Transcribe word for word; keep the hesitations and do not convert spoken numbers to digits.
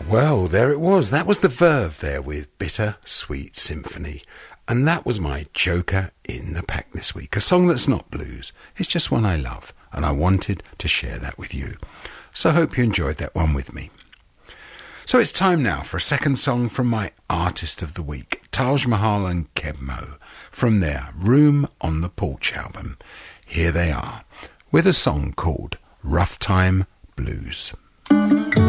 Well, there it was. That was the Verve there with Bitter Sweet Symphony. And that was my Joker in the Pack this week. A song that's not blues. It's just one I love. And I wanted to share that with you. So I hope you enjoyed that one with me. So it's time now for a second song from my Artist of the Week, Taj Mahal and Keb Mo, from their Room on the Porch album. Here they are, with a song called Rough Time Blues.